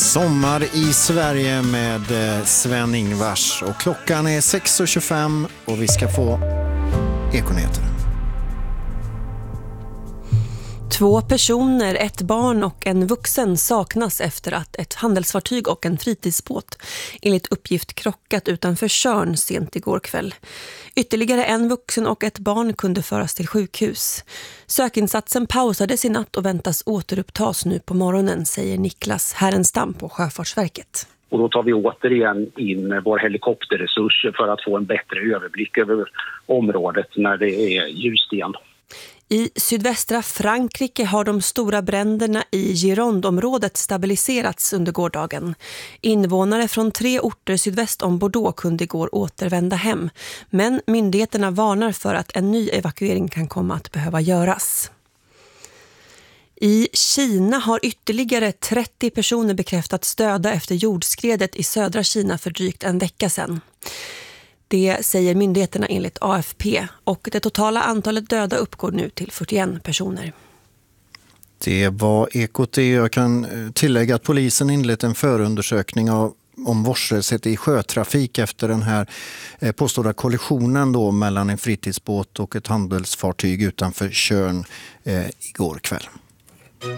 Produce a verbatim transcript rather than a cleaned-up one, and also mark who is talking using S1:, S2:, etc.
S1: Sommar i Sverige med Sven-Ingvars och klockan är sex och tjugofem och vi ska få Ekonyheter.
S2: Två personer, ett barn och en vuxen saknas efter att ett handelsfartyg och en fritidsbåt enligt uppgift krockat utanför Tjörn sent igår kväll. Ytterligare en vuxen och ett barn kunde föras till sjukhus. Sökinsatsen pausades i natt och väntas återupptas nu på morgonen, säger Niklas Härenstam på Sjöfartsverket.
S3: Och då tar vi återigen in vår helikopterresurser för att få en bättre överblick över området när det är ljust igen.
S2: I sydvästra Frankrike har de stora bränderna i Gironde-området stabiliserats under gårdagen. Invånare från tre orter sydväst om Bordeaux kunde igår återvända hem. Men myndigheterna varnar för att en ny evakuering kan komma att behöva göras. I Kina har ytterligare trettio personer bekräftats döda efter jordskredet i södra Kina för drygt en vecka sedan. Det säger myndigheterna enligt A F P och det totala antalet döda uppgår nu till fyrtioen personer.
S1: Det var Ekot. Jag kan tillägga att polisen inlett en förundersökning av om vårdslöshet i sjötrafik efter den här påstådda kollisionen då mellan en fritidsbåt och ett handelsfartyg utanför Tjörn eh, igår kväll.